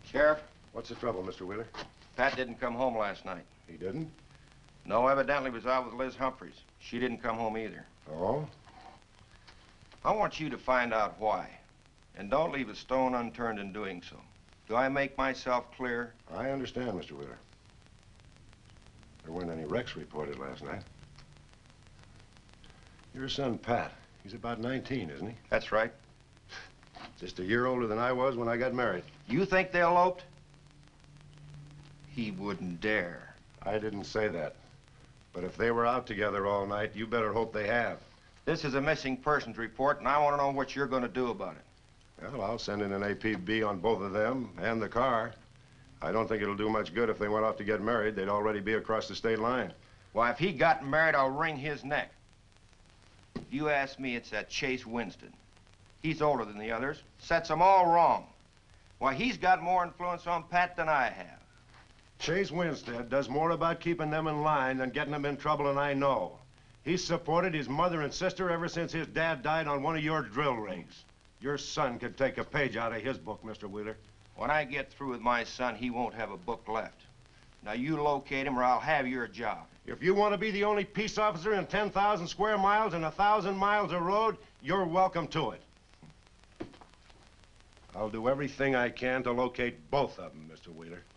Sheriff? What's the trouble, Mr. Wheeler? Pat didn't come home last night. He didn't? No, evidently was out with Liz Humphreys. She didn't come home either. Oh? I want you to find out why. And don't leave a stone unturned in doing so. Do I make myself clear? I understand, Mr. Wheeler. There weren't any wrecks reported last night. Your son, Pat, he's about 19, isn't he? That's right. Just a year older than I was when I got married. You think they eloped? He wouldn't dare. I didn't say that. But if they were out together all night, you better hope they have. This is a missing persons report, and I want to know what you're going to do about it. Well, I'll send in an APB on both of them and the car. I don't think it'll do much good if they went off to get married. They'd already be across the state line. Why, if he got married, I'll wring his neck. If you ask me, it's that Chase Winston. He's older than the others, sets them all wrong. Why, he's got more influence on Pat than I have. Chase Winstead does more about keeping them in line than getting them in trouble, and I know. He's supported his mother and sister ever since his dad died on one of your drill rigs. Your son could take a page out of his book, Mr. Wheeler. When I get through with my son, he won't have a book left. Now, you locate him or I'll have your job. If you want to be the only peace officer in 10,000 square miles and 1,000 miles of road, you're welcome to it. I'll do everything I can to locate both of them, Mr. Wheeler.